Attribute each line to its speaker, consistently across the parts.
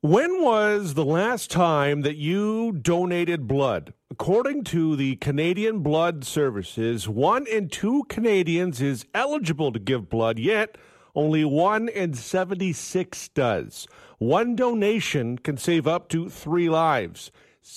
Speaker 1: When was the last time that you donated blood? According to the Canadian Blood Services, 1 in 2 Canadians is eligible to give blood, yet only 1 in 76 does. One donation can save up to 3 lives.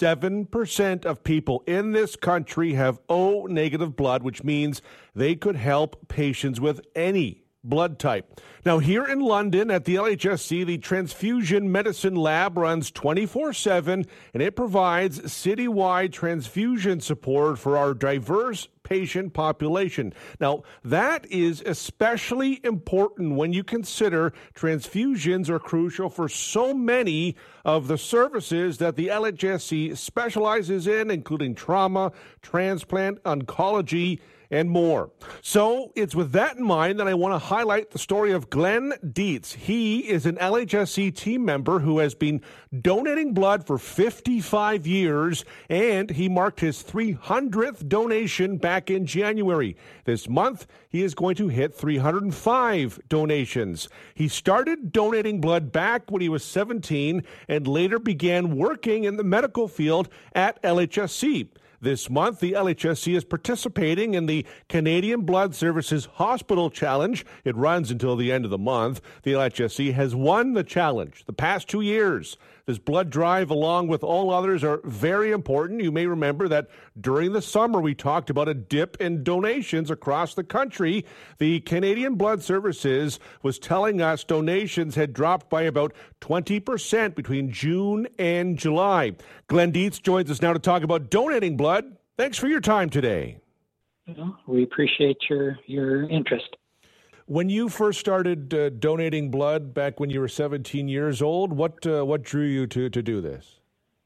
Speaker 1: 7% of people in this country have O negative blood, which means they could help patients with any blood type. Now, here in London at the LHSC, the Transfusion Medicine Lab runs 24/7, and it provides citywide transfusion support for our diverse patient population. Now, that is especially important when you consider transfusions are crucial for so many of the services that the LHSC specializes in, including trauma, transplant, oncology, and more. So it's with that in mind that I want to highlight the story of Glenn Dietz. He is an LHSC team member who has been donating blood for 55 years, and he marked his 300th donation back in January. This month, he is going to hit 305 donations. He started donating blood back when he was 17 and later began working in the medical field at LHSC. This month, the LHSC is participating in the Canadian Blood Services Hospital Challenge. It runs until the end of the month. The LHSC has won the challenge the past 2 years. This blood drive, along with all others, are very important. You may remember that during the summer, we talked about a dip in donations across the country. The Canadian Blood Services was telling us donations had dropped by about 20% between June and July. Glenn Dietz joins us now to talk about donating blood. Thanks for your time today.
Speaker 2: Well, we appreciate your interest.
Speaker 1: When you first started donating blood back when you were 17 years old, what drew you to do this?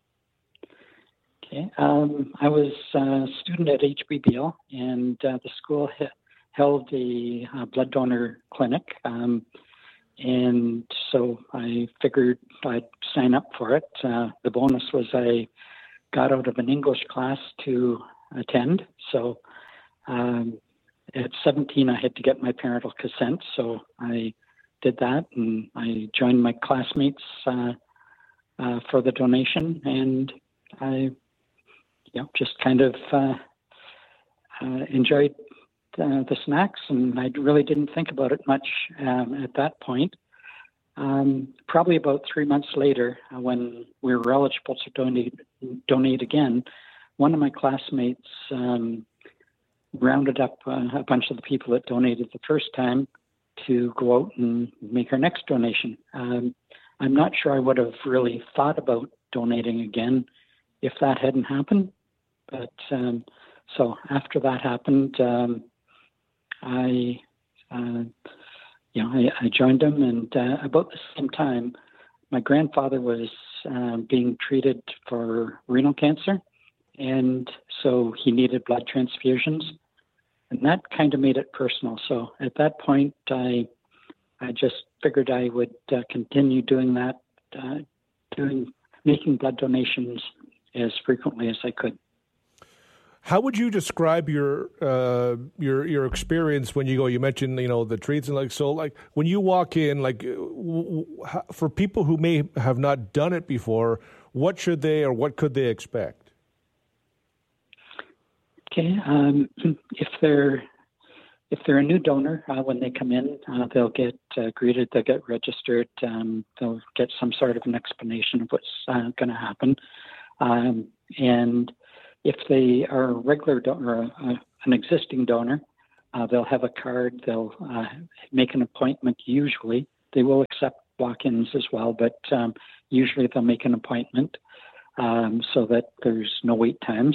Speaker 2: Okay, I was a student at HBBL, and the school held a blood donor clinic, and so I figured I'd sign up for it. The bonus was I got out of an English class to attend, so at 17, I had to get my parental consent, so I did that, and I joined my classmates for the donation, and I, just kind of enjoyed the snacks, and I really didn't think about it much at that point. Probably about 3 months later, when we were eligible to donate again, one of my classmates rounded up a bunch of the people that donated the first time to go out and make our next donation. I'm not sure I would have really thought about donating again if that hadn't happened. But so after that happened, I joined them, and about the same time, my grandfather was being treated for renal cancer, and so he needed blood transfusions. And that kind of made it personal. So at that point, I just figured I would continue doing that, making blood donations as frequently as I could.
Speaker 1: How would you describe your experience when you go? You mentioned the treats and when you walk in, for people who may have not done it before, what should they or what could they expect?
Speaker 2: Okay, if they're a new donor, when they come in, they'll get greeted, they'll get registered, they'll get some sort of an explanation of what's going to happen. And if they are a regular donor, an existing donor, they'll have a card, they'll make an appointment usually. They will accept walk-ins as well, but usually they'll make an appointment so that there's no wait times.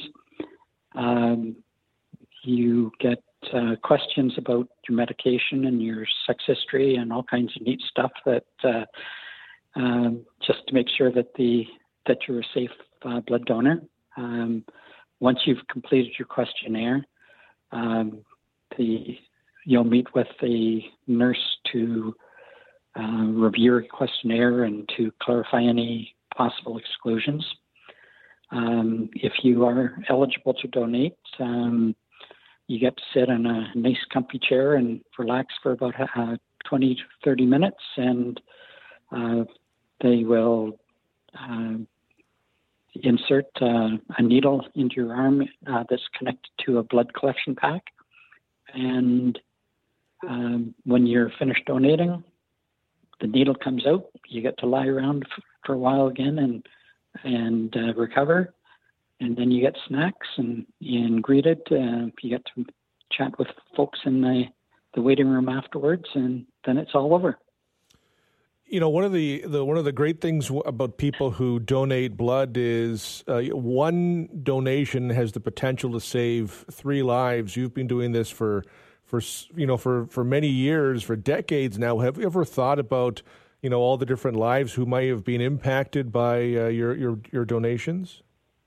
Speaker 2: You get questions about your medication and your sex history and all kinds of neat stuff that just to make sure that you're a safe blood donor. Once you've completed your questionnaire, you'll meet with the nurse to review your questionnaire and to clarify any possible exclusions. If you are eligible to donate, you get to sit in a nice comfy chair and relax for about 20 to 30 minutes, and they will insert a needle into your arm that's connected to a blood collection pack. And when you're finished donating, the needle comes out. You get to lie around for a while again and recover. And then you get snacks and greeted. You get to chat with folks in the waiting room afterwards, and then it's all over.
Speaker 1: You know, one of the great things about people who donate blood is one donation has the potential to save 3 lives. You've been doing this for many years, for decades now. Have you ever thought about, all the different lives who might have been impacted by your donations?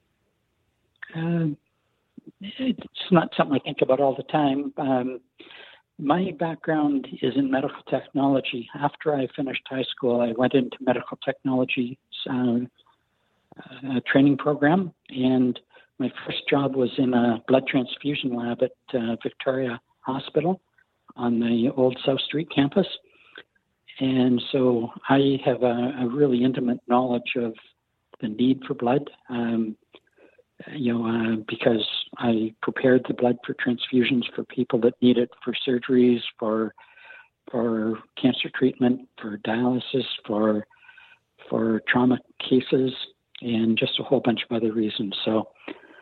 Speaker 2: It's not something I think about all the time. My background is in medical technology. After I finished high school, I went into medical technology training program, and my first job was in a blood transfusion lab at Victoria Hospital on the old South Street campus. And so I have a really intimate knowledge of the need for blood. Because I prepared the blood for transfusions for people that need it for surgeries, for cancer treatment, for dialysis, for trauma cases, and just a whole bunch of other reasons. So,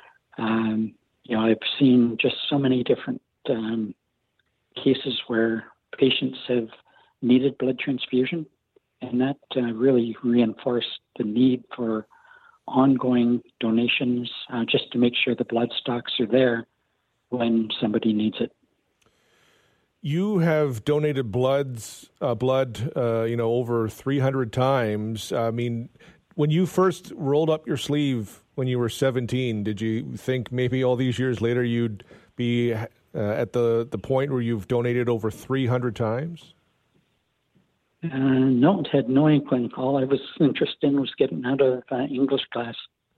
Speaker 2: I've seen just so many different cases where patients have needed blood transfusion, and that really reinforced the need for ongoing donations, just to make sure the blood stocks are there when somebody needs it.
Speaker 1: You have donated blood, over 300 times. I mean, when you first rolled up your sleeve when you were 17, did you think maybe all these years later you'd be at the point where you've donated over 300 times?
Speaker 2: No, it had no inkling. All I was interested in was getting out of English class.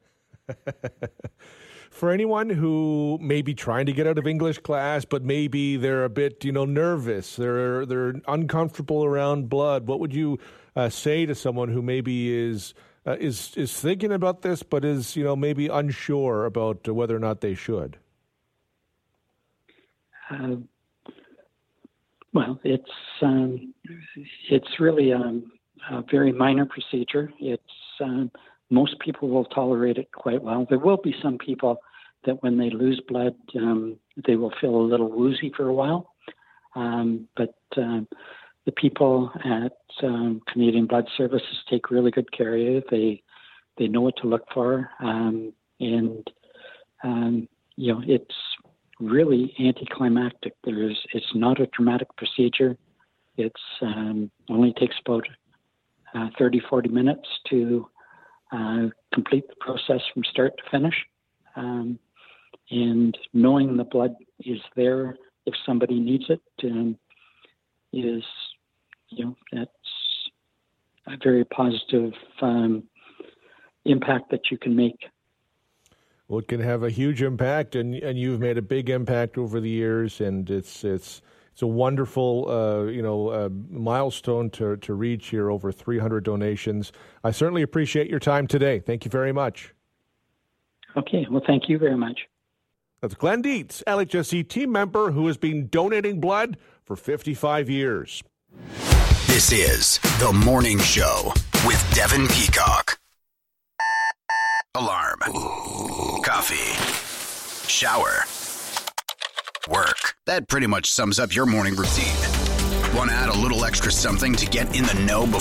Speaker 1: For anyone who may be trying to get out of English class, but maybe they're a bit, nervous, they're uncomfortable around blood, what would you say to someone who maybe is thinking about this, but is, maybe unsure about whether or not they should?
Speaker 2: Well, it's really a very minor procedure. Most people will tolerate it quite well. There will be some people that when they lose blood, they will feel a little woozy for a while. But the people at Canadian Blood Services take really good care of you. They know what to look for, it's really anticlimactic. It's not a traumatic procedure. It's only takes about 30, 40 minutes to complete the process from start to finish. And knowing the blood is there if somebody needs it that's a very positive impact that you can make.
Speaker 1: Well, it can have a huge impact, and you've made a big impact over the years, and it's a wonderful milestone to reach here, over 300 donations. I certainly appreciate your time today. Thank you very much.
Speaker 2: Okay, well, thank you very much.
Speaker 1: That's Glenn Dietz, LHSC team member who has been donating blood for 55 years.
Speaker 3: This is The Morning Show with Devin Peacock. Alarm. Coffee. Shower. Work. That pretty much sums up your morning routine. Want to add a little extra something to get in the know before